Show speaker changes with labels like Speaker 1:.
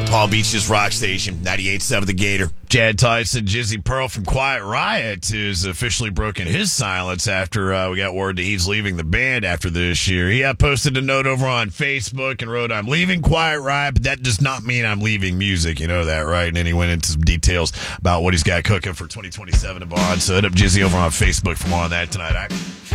Speaker 1: Palm Beach's rock station, 98.7 The Gator. Jad Tyson, Jizzy Pearl from Quiet Riot has officially broken his silence after we got word that he's leaving the band after this year. He posted a note over on Facebook and wrote, "I'm leaving Quiet Riot, but that does not mean I'm leaving music." You know that, right? And then he went into some details about what he's got cooking for 2027 and beyond. So hit up Jizzy over on Facebook for more on that tonight.